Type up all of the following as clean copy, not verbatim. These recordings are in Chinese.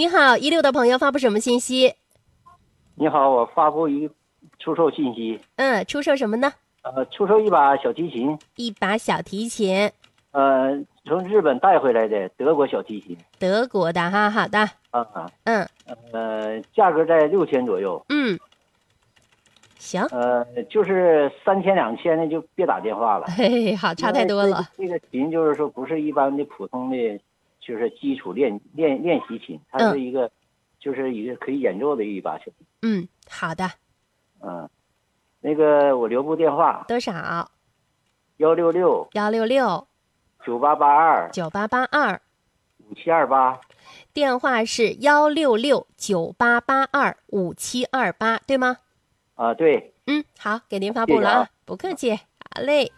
你好，16的朋友发布什么信息？ 你好，我发布出售信息。 出售什么呢？ 出售一把小提琴。 一把小提琴。 从日本带回来的德国小提琴。 德国的哈，好的。 价格在6000左右。 行。 就是3000、2000的就别打电话了。 嘿，好，差太多了。 这个琴就是说不是一般的普通的，就是基础练习琴，它是一个，就是一个可以演奏的一把小提。 好的。 那个我留步电话。 多少 ？166 9882 5728。 电话是166 9882 5728，对吗？ 对。 好，给您发布了啊，不客气。好嘞。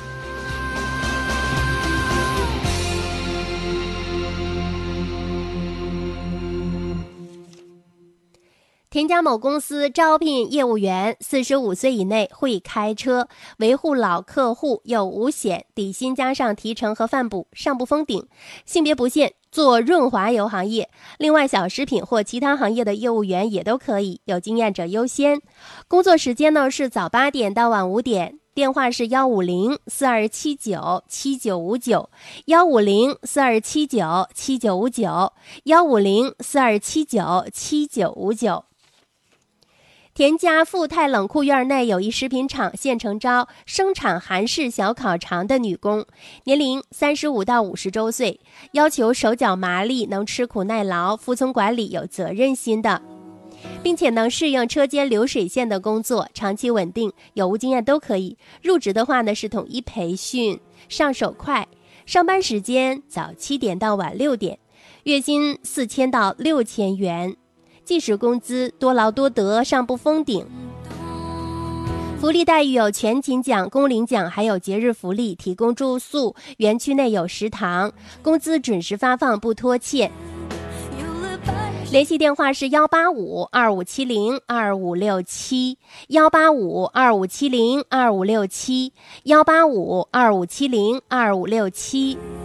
田家某公司招聘业务员，45岁以内，会开车，维护老客户，有5险，底薪加上提成和饭补，上不封顶，性别不限，做润滑油行业，另外小食品或其他行业的业务员也都可以，有经验者优先。工作时间呢是早8点到晚5点。电话是150 4279 7959 150 4279 7959 150 4279 7959。田家富泰冷库院内有一食品厂现成招生产韩式小烤肠的女工，年龄35到50周岁，要求手脚麻利，能吃苦耐劳，服从管理，有责任心的，并且能适应车间流水线的工作，长期稳定，有无经验都可以。入职的话呢是统一培训，上手快，上班时间早7点到晚6点，月薪4000到6000元。计时工资，多劳多得，上不封顶。福利待遇有全勤奖、工龄奖，还有节日福利，提供住宿，园区内有食堂，工资准时发放，不拖欠。联系电话是185 2570 2567 185 2570 2567 185 2570 2567。